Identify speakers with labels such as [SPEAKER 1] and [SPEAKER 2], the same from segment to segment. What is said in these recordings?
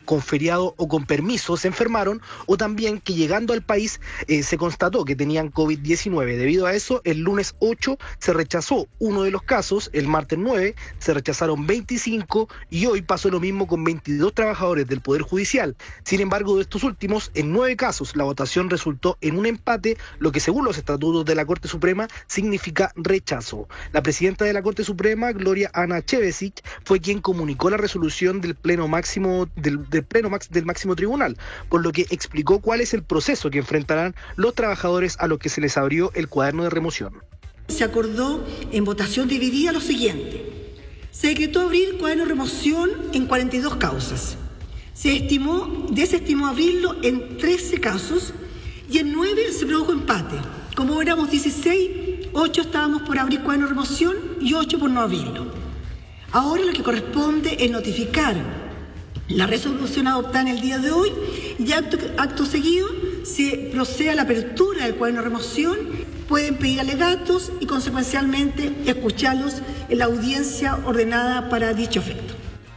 [SPEAKER 1] con feriado o con permiso se enfermaron, o también que llegando al país se constató que tenían COVID-19. Debido a eso, el lunes 8 se rechazó uno de los casos, el martes 9 se rechazaron 25 y hoy pasó lo mismo con 22 trabajadores del Poder Judicial. Sin embargo, de estos últimos, en 9 casos la votación resultó en un empate, lo que según los estatutos de la Corte Suprema significa rechazo. La presidenta de la Corte Suprema, Gloria Ana Chevesic, fue quien comunicó la resolución del del máximo tribunal, por lo que explicó cuál es el proceso que enfrentarán los trabajadores a los que se les abrió el cuaderno de remoción.
[SPEAKER 2] Se acordó en votación dividida lo siguiente: se decretó abrir cuaderno de remoción en 42 causas. Se desestimó abrirlo en 13 casos y en 9 se produjo empate. Como éramos 16, 8 estábamos por abrir cuaderno de remoción y 8 por no abrirlo. Ahora lo que corresponde es notificar la resolución adoptada en el día de hoy y acto seguido se procede a la apertura del cuaderno de remoción. Pueden pedir alegatos y consecuencialmente escucharlos en la audiencia ordenada para dicho efecto.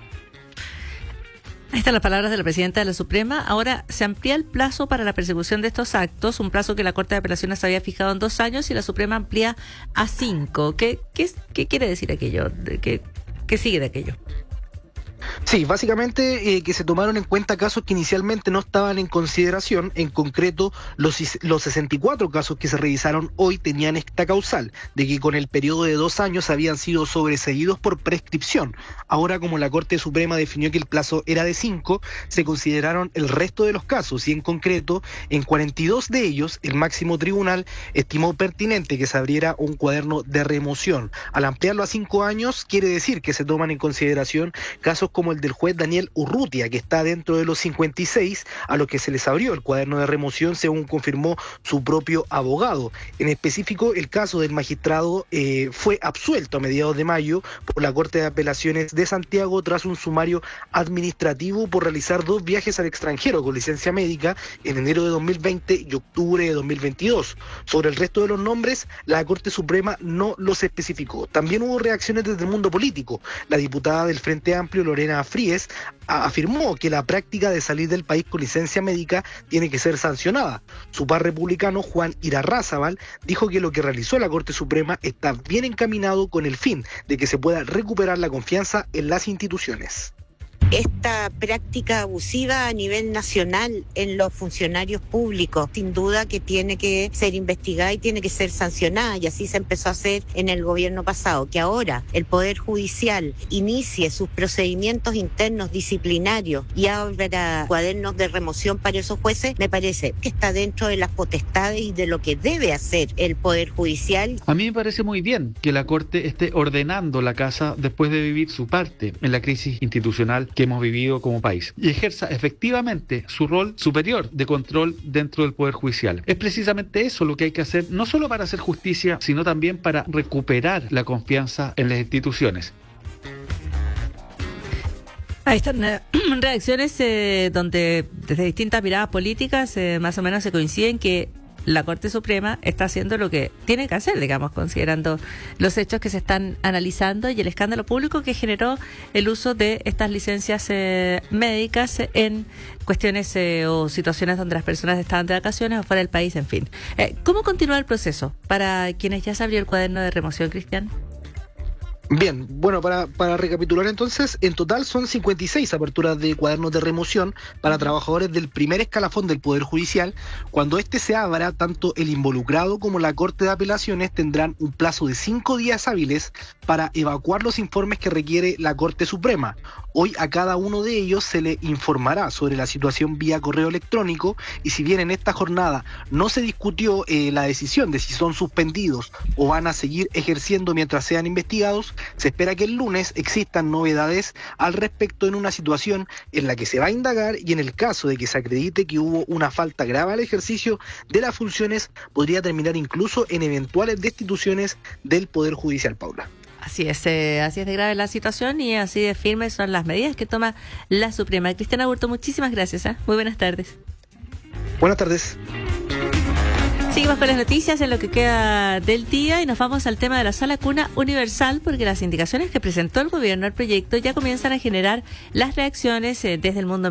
[SPEAKER 3] Ahí están las palabras de la presidenta de la Suprema. Ahora se amplía el plazo para la persecución de estos actos, un plazo que la Corte de Apelaciones había fijado en 2 años y la Suprema amplía a 5. ¿Qué quiere decir aquello? ¿Qué sigue de aquello?
[SPEAKER 1] Sí, básicamente que se tomaron en cuenta casos que inicialmente no estaban en consideración. En concreto, los 64 casos que se revisaron hoy tenían esta causal, de que con el periodo de 2 años habían sido sobreseídos por prescripción. Ahora, como la Corte Suprema definió que el plazo era de 5, se consideraron el resto de los casos y en concreto, en 42 de ellos, el máximo tribunal estimó pertinente que se abriera un cuaderno de remoción. Al ampliarlo a 5 años, quiere decir que se toman en consideración casos como el del juez Daniel Urrutia, que está dentro de los 56 a los que se les abrió el cuaderno de remoción, según confirmó su propio abogado. En específico, el caso del magistrado fue absuelto a mediados de mayo por la Corte de Apelaciones de Santiago tras un sumario administrativo por realizar 2 viajes al extranjero con licencia médica en enero de 2020 y octubre de 2022. Sobre el resto de los nombres, la Corte Suprema no los especificó. También hubo reacciones desde el mundo político. La diputada del Frente Amplio, Lorena Fríes, afirmó que la práctica de salir del país con licencia médica tiene que ser sancionada. Su par republicano, Juan Irarrázaval, dijo que lo que realizó la Corte Suprema está bien encaminado con el fin de que se pueda recuperar la confianza en las instituciones.
[SPEAKER 4] Esta práctica abusiva a nivel nacional en los funcionarios públicos, sin duda que tiene que ser investigada y tiene que ser sancionada, y así se empezó a hacer en el gobierno pasado. Que ahora el Poder Judicial inicie sus procedimientos internos disciplinarios y abra cuadernos de remoción para esos jueces, me parece que está dentro de las potestades y de lo que debe hacer el Poder Judicial.
[SPEAKER 5] A mí me parece muy bien que la Corte esté ordenando la casa después de vivir su parte en la crisis institucional que hemos vivido como país y ejerza efectivamente su rol superior de control dentro del Poder Judicial. Es precisamente eso lo que hay que hacer, no solo para hacer justicia, sino también para recuperar la confianza en las instituciones.
[SPEAKER 3] Ahí están reacciones donde desde distintas miradas políticas más o menos se coinciden que la Corte Suprema está haciendo lo que tiene que hacer, digamos, considerando los hechos que se están analizando y el escándalo público que generó el uso de estas licencias médicas en cuestiones o situaciones donde las personas estaban de vacaciones o fuera del país, en fin. ¿Cómo continúa el proceso para quienes ya se abrió el cuaderno de remoción, Cristian?
[SPEAKER 1] Bien, bueno, para recapitular entonces, en total son 56 aperturas de cuadernos de remoción para trabajadores del primer escalafón del Poder Judicial. Cuando este se abra, tanto el involucrado como la Corte de Apelaciones tendrán un plazo de 5 días hábiles para evacuar los informes que requiere la Corte Suprema. Hoy a cada uno de ellos se le informará sobre la situación vía correo electrónico, y si bien en esta jornada no se discutió la decisión de si son suspendidos o van a seguir ejerciendo mientras sean investigados, se espera que el lunes existan novedades al respecto en una situación en la que se va a indagar, y en el caso de que se acredite que hubo una falta grave al ejercicio de las funciones, podría terminar incluso en eventuales destituciones del Poder Judicial, Paula.
[SPEAKER 3] Así es de grave la situación y así de firmes son las medidas que toma la Suprema. Cristiana Aburto, muchísimas gracias. Muy buenas tardes.
[SPEAKER 1] Buenas tardes.
[SPEAKER 3] Seguimos con las noticias en lo que queda del día y nos vamos al tema de la Sala Cuna Universal, porque las indicaciones que presentó el gobierno al proyecto ya comienzan a generar las reacciones desde el mundo